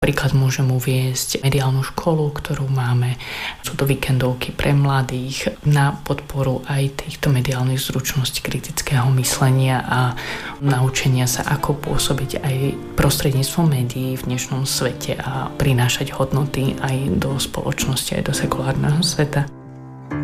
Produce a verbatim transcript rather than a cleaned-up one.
Príklad môžem uviesť mediálnu školu, ktorú máme. Sú to víkendovky pre mladých na podporu aj týchto mediálnych zručností, kritického myslenia a naučenia sa, ako pôsobiť aj prostredníctvom médií v dnešnom svete a prinášať hodnoty aj do spoločnosti, aj do sekulárneho sveta.